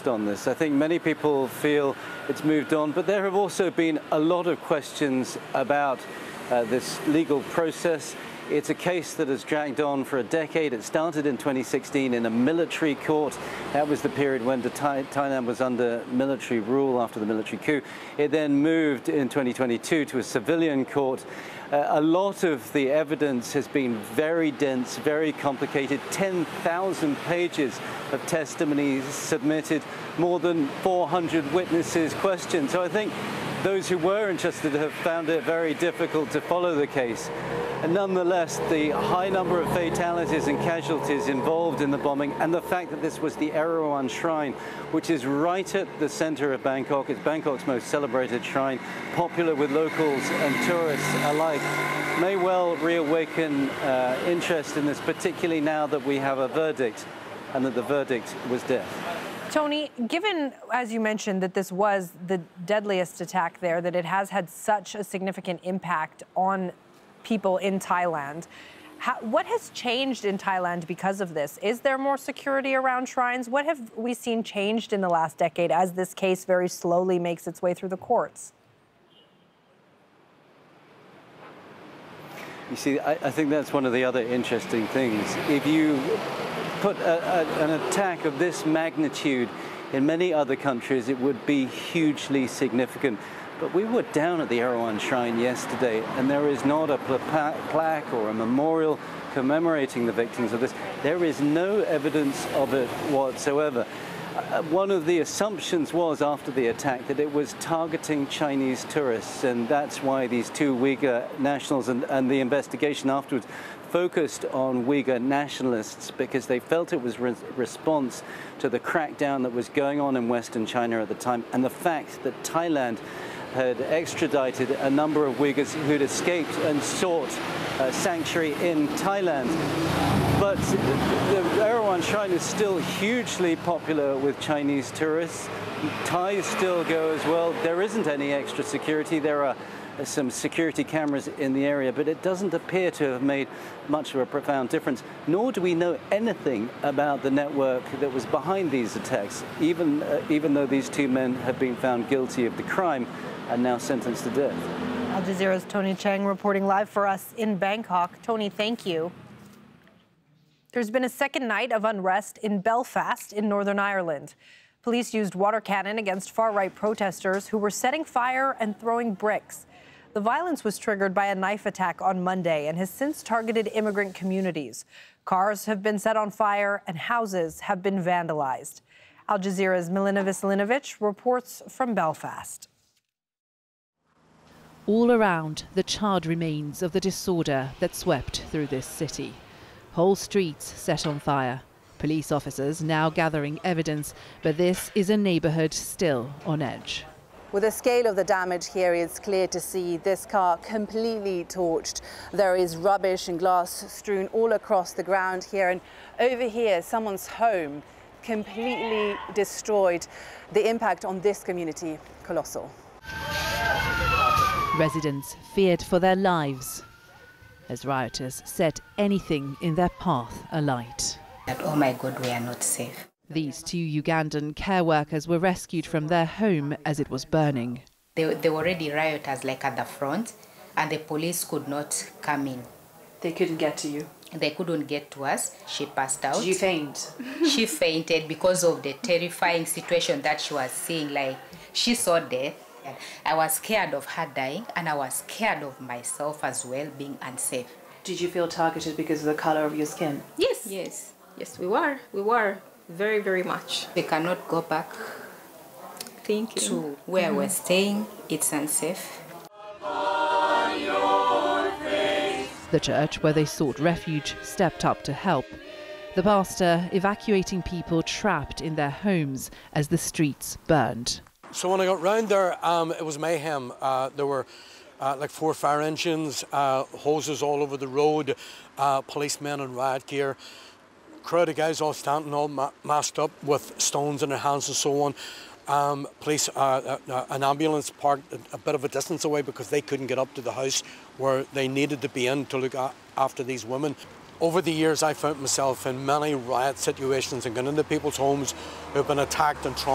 focused on this. I think many people feel it's moved on, but there have also been a lot of questions about this legal process. It's a case that has dragged on for a decade. It started in 2016 in a military court. That was the period when Thailand was under military rule after the military coup. It then moved in 2022 to a civilian court. A lot of the evidence has been very dense, very complicated. 10,000 pages of testimony submitted, more than 400 witnesses questioned. So I think those who were interested have found it very difficult to follow the case. And nonetheless, the high number of fatalities and casualties involved in the bombing, and the fact that this was the Erawan Shrine, which is right at the center of Bangkok, it's Bangkok's most celebrated shrine, popular with locals and tourists alike, may well reawaken interest in this, particularly now that we have a verdict, and that the verdict was death. Tony, given, as you mentioned, that this was the deadliest attack there, that it has had such a significant impact on people in Thailand, what has changed in Thailand because of this? Is there more security around shrines? What have we seen changed in the last decade as this case very slowly makes its way through the courts? You see, I think that's one of the other interesting things. If you put an attack of this magnitude in many other countries, it would be hugely significant. But we were down at the Erawan Shrine yesterday, and there is not a plaque or a memorial commemorating the victims of this. There is no evidence of it whatsoever. One of the assumptions was after the attack that it was targeting Chinese tourists, and that's why these two Uyghur nationals and the investigation afterwards focused on Uyghur nationalists, because they felt it was response to the crackdown that was going on in Western China at the time, and the fact that Thailand had extradited a number of Uyghurs who'd escaped and sought sanctuary in Thailand. But the Erawan Shrine is still hugely popular with Chinese tourists. Thais still go as well. There isn't any extra security. There are some security cameras in the area, but it doesn't appear to have made much of a profound difference, nor do we know anything about the network that was behind these attacks, even though these two men have been found guilty of the crime and now sentenced to death. Al Jazeera's Tony Chang reporting live for us in Bangkok. Tony, thank you. There's been a second night of unrest in Belfast in Northern Ireland. Police used water cannon against far-right protesters who were setting fire and throwing bricks. The violence was triggered by a knife attack on Monday and has since targeted immigrant communities. Cars have been set on fire and houses have been vandalized. Al Jazeera's Milena Veselinovic reports from Belfast. All around, the charred remains of the disorder that swept through this city. Whole streets set on fire. Police officers now gathering evidence, but this is a neighbourhood still on edge. With the scale of the damage here, it's clear to see this car completely torched. There is rubbish and glass strewn all across the ground here, and over here, someone's home completely destroyed. The impact on this community, colossal. Residents feared for their lives as rioters set anything in their path alight. Oh my God, we are not safe. These two Ugandan care workers were rescued from their home as it was burning. There were already rioters like at the front, and the police could not come in. They couldn't get to you? They couldn't get to us. She passed out. Did you faint? She fainted because of the terrifying situation that she was seeing. Like, she saw death. I was scared of her dying, and I was scared of myself as well, being unsafe. Did you feel targeted because of the color of your skin? Yes, yes, yes, we were. We were very, very much. We cannot go back to where we're staying. It's unsafe. The church where they sought refuge stepped up to help. The pastor evacuating people trapped in their homes as the streets burned. So when I got round there, it was mayhem. There were like 4 fire engines, hoses all over the road, policemen in riot gear, crowd of guys all standing all masked up with stones in their hands and so on. Police, an ambulance parked a bit of a distance away because they couldn't get up to the house where they needed to be in to look after these women. Over the years, I found myself in many riot situations and gone into people's homes who've been attacked and traumatized.